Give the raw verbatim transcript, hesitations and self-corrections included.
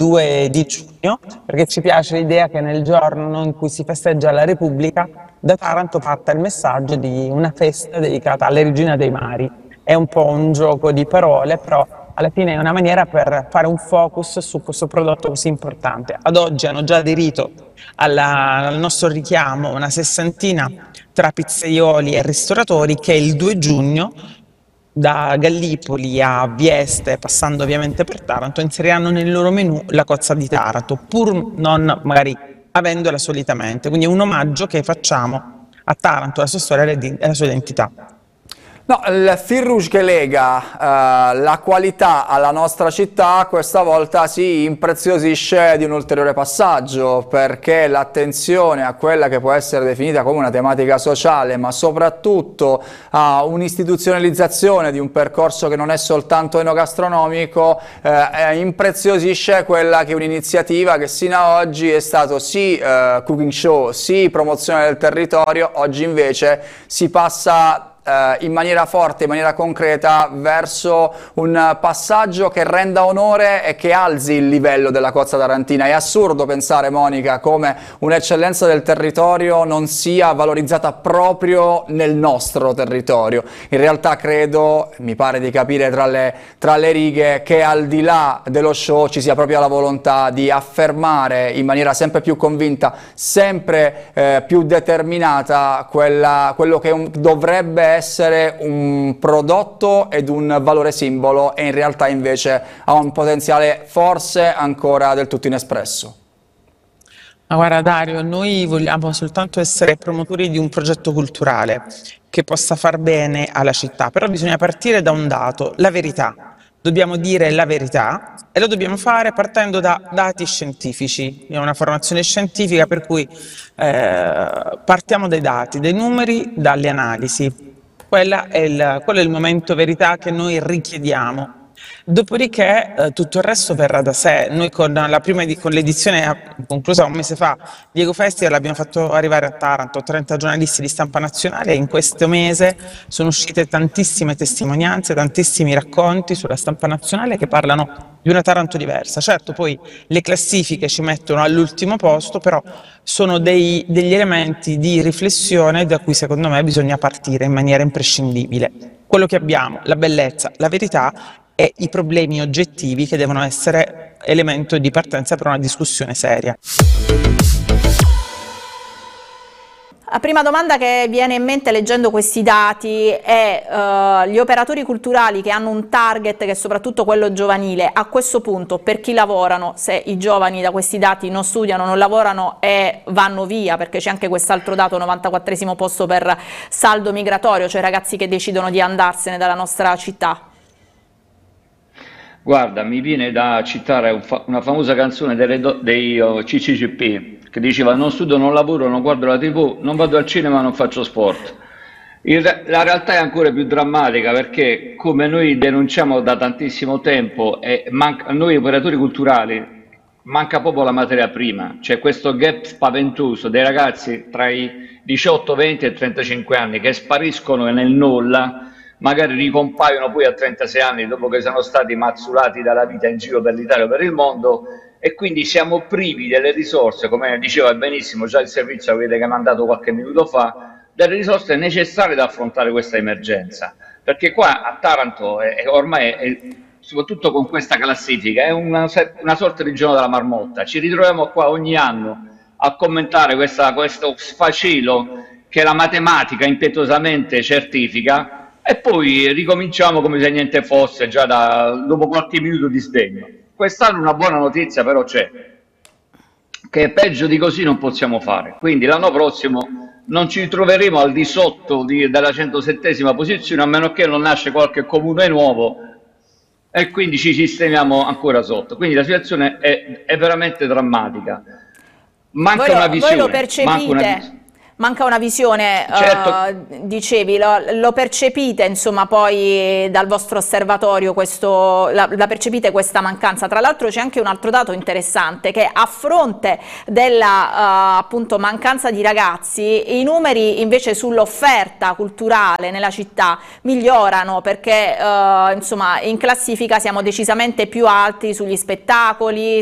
due di giugno, perché ci piace l'idea che nel giorno in cui si festeggia la Repubblica, da Taranto parta il messaggio di una festa dedicata alle regine dei mari. È un po' un gioco di parole, però alla fine è una maniera per fare un focus su questo prodotto così importante. Ad oggi hanno già aderito alla, al nostro richiamo una sessantina tra pizzaioli e ristoratori che il due giugno, da Gallipoli a Vieste, passando ovviamente per Taranto, inseriranno nel loro menù la cozza di Taranto, pur non magari avendola solitamente. Quindi è un omaggio che facciamo a Taranto, alla sua storia e alla sua identità. No, il fil rouge che lega eh, la qualità alla nostra città questa volta si impreziosisce di un ulteriore passaggio, perché l'attenzione a quella che può essere definita come una tematica sociale, ma soprattutto a un'istituzionalizzazione di un percorso che non è soltanto enogastronomico, eh, impreziosisce quella che è un'iniziativa che sino ad oggi è stato sì eh, cooking show, sì promozione del territorio. Oggi invece si passa in maniera forte, in maniera concreta, verso un passaggio che renda onore e che alzi il livello della cozza tarantina. È assurdo pensare, Monica, come un'eccellenza del territorio non sia valorizzata proprio nel nostro territorio. In realtà credo, mi pare di capire tra le, tra le righe, che al di là dello show ci sia proprio la volontà di affermare in maniera sempre più convinta, sempre eh, più determinata, quella, quello che un, dovrebbe essere un prodotto ed un valore simbolo, e in realtà invece ha un potenziale forse ancora del tutto inespresso. Ma guarda Dario, noi vogliamo soltanto essere promotori di un progetto culturale che possa far bene alla città, però bisogna partire da un dato, la verità. Dobbiamo dire la verità e lo dobbiamo fare partendo da dati scientifici. Io ho una formazione scientifica, per cui eh, partiamo dai dati, dai numeri, dalle analisi. Quella è il, quello è il momento verità che noi richiediamo. Dopodiché eh, tutto il resto verrà da sé. Noi con la prima con l'edizione conclusa un mese fa di Ego Festival abbiamo fatto arrivare a Taranto trenta giornalisti di stampa nazionale, e in questo mese sono uscite tantissime testimonianze, tantissimi racconti sulla stampa nazionale che parlano di una Taranto diversa. Certo, poi le classifiche ci mettono all'ultimo posto, però sono dei, degli elementi di riflessione da cui secondo me bisogna partire in maniera imprescindibile. Quello che abbiamo, la bellezza, la verità e i problemi oggettivi che devono essere elemento di partenza per una discussione seria. La prima domanda che viene in mente leggendo questi dati è uh, gli operatori culturali che hanno un target che è soprattutto quello giovanile, a questo punto per chi lavorano, se i giovani da questi dati non studiano, non lavorano e vanno via, perché c'è anche quest'altro dato, novantaquattresimo posto per saldo migratorio, cioè ragazzi che decidono di andarsene dalla nostra città. Guarda, mi viene da citare un fa una famosa canzone delle do dei uh, C C C P che diceva: non studio, non lavoro, non guardo la tivù, non vado al cinema, non faccio sport. Il, la realtà è ancora più drammatica, perché come noi denunciamo da tantissimo tempo, e manca, noi operatori culturali manca proprio la materia prima. C'è questo gap spaventoso dei ragazzi tra i diciotto, venti e trentacinque anni che spariscono nel nulla, magari ricompaiono poi a trentasei anni dopo che sono stati mazzulati dalla vita in giro per l'Italia o per il mondo, e quindi siamo privi delle risorse, come diceva benissimo già il servizio avete che mandato qualche minuto fa, delle risorse necessarie ad affrontare questa emergenza. Perché qua a Taranto è, è ormai, è, soprattutto con questa classifica, è una, una sorta di giorno della marmotta. Ci ritroviamo qua ogni anno a commentare questa, questo sfacelo che la matematica impetuosamente certifica, e poi ricominciamo come se niente fosse, già da, dopo qualche minuto di sdegno. Quest'anno una buona notizia però c'è, che peggio di così non possiamo fare, quindi l'anno prossimo non ci troveremo al di sotto di, della centosettesima posizione, a meno che non nasce qualche comune nuovo e quindi ci sistemiamo ancora sotto. Quindi la situazione è, è veramente drammatica. Manca voi lo, una visione. Voi lo percepite? Manca una visione. Manca una visione, certo. uh, dicevi, lo, lo percepite insomma poi dal vostro osservatorio, questo, la, la percepite questa mancanza. Tra l'altro c'è anche un altro dato interessante, che a fronte della uh, appunto mancanza di ragazzi, i numeri invece sull'offerta culturale nella città migliorano, perché uh, insomma in classifica siamo decisamente più alti sugli spettacoli,